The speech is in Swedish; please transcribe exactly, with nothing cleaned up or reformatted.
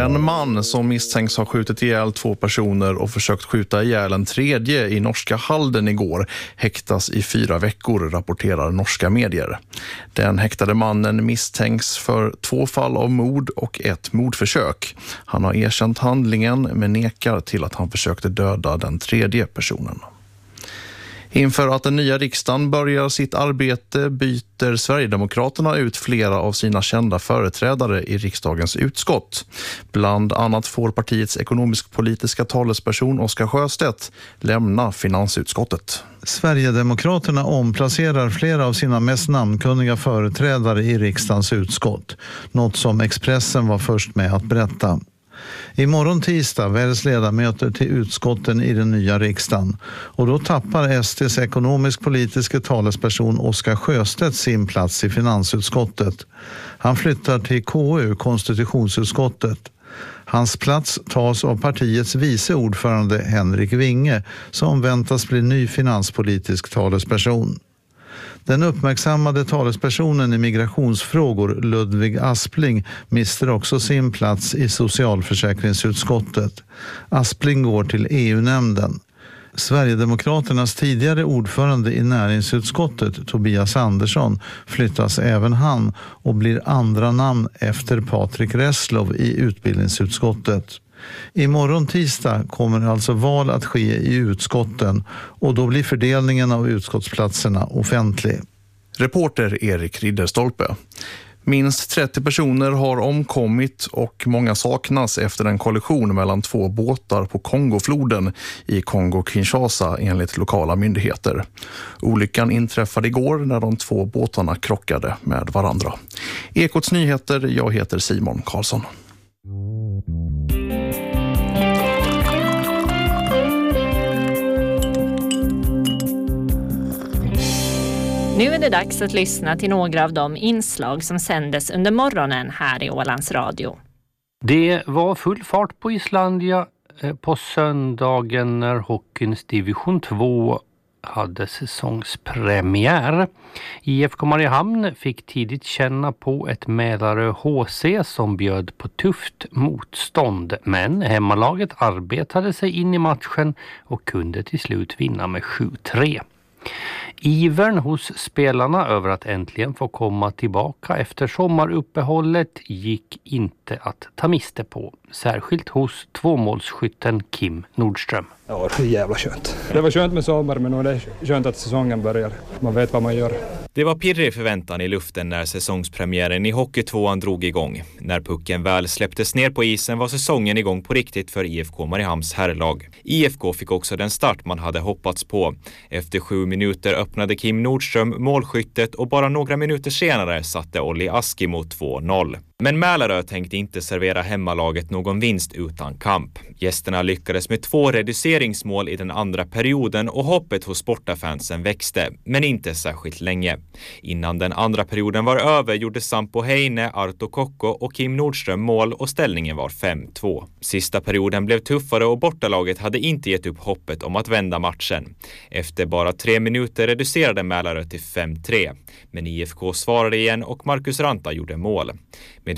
En man som misstänks ha skjutit ihjäl två personer och försökt skjuta ihjäl en tredje i norska Halden igår häktas i fyra veckor, rapporterar norska medier. Den häktade mannen misstänks för två fall av mord och ett mordförsök. Han har erkänt handlingen men nekar till att han försökte döda den tredje personen. Inför att den nya riksdagen börjar sitt arbete byter Sverigedemokraterna ut flera av sina kända företrädare i riksdagens utskott. Bland annat får partiets ekonomisk-politiska talesperson Oscar Sjöstedt lämna finansutskottet. Sverigedemokraterna omplacerar flera av sina mest namnkunniga företrädare i riksdagens utskott. Något som Expressen var först med att berätta. Imorgon tisdag väljs ledamöter till utskotten i den nya riksdagen och då tappar S D:s ekonomisk-politiska talesperson Oscar Sjöstedt sin plats i finansutskottet. Han flyttar till K U, konstitutionsutskottet. Hans plats tas av partiets vice ordförande Henrik Winge som väntas bli ny finanspolitisk talesperson. Den uppmärksammade talespersonen i migrationsfrågor Ludvig Aspling mister också sin plats i socialförsäkringsutskottet. Aspling går till E U-nämnden. Sverigedemokraternas tidigare ordförande i näringsutskottet Tobias Andersson flyttas även han och blir andra namn efter Patrik Reslow i utbildningsutskottet. Imorgon tisdag kommer alltså val att ske i utskotten och då blir fördelningen av utskottsplatserna offentlig. Reporter Erik Ridderstolpe. Minst trettio personer har omkommit och många saknas efter en kollision mellan två båtar på Kongofloden i Kongo-Kinshasa enligt lokala myndigheter. Olyckan inträffade igår när de två båtarna krockade med varandra. Ekots nyheter, jag heter Simon Karlsson. Nu är det dags att lyssna till några av de inslag som sändes under morgonen här i Ålands Radio. Det var full fart på Islandia på söndagen när hockeyns division två hade säsongspremiär. I F K Mariehamn fick tidigt känna på ett Mälarö H C som bjöd på tufft motstånd, men hemmalaget arbetade sig in i matchen och kunde till slut vinna med sju tre. Ivern hos spelarna över att äntligen få komma tillbaka efter sommaruppehållet gick inte att ta miste på. Särskilt hos tvåmålsskytten Kim Nordström. Ja, det är jävla skönt. Det var skönt med sommar, men nu är det skönt att säsongen börjar. Man vet vad man gör. Det var pirrig förväntan i luften när säsongspremiären i Hockeytvåan drog igång. När pucken väl släpptes ner på isen var säsongen igång på riktigt för I F K Mariehamns herrlag. I F K fick också den start man hade hoppats på. Efter sju minuter öppnade Kim Nordström målskyttet och bara några minuter senare satte Olli Aski mot två noll. Men Mälarö tänkte inte servera hemmalaget någon vinst utan kamp. Gästerna lyckades med två reduceringsmål i den andra perioden och hoppet hos sportafansen växte, men inte särskilt länge. Innan den andra perioden var över gjorde Sampo Heine, Arto Kokko och Kim Nordström mål och ställningen var fem två. Sista perioden blev tuffare och bortalaget hade inte gett upp hoppet om att vända matchen. Efter bara tre minuter reducerade Mälarö till fem tre. Men I F K svarade igen och Marcus Ranta gjorde mål.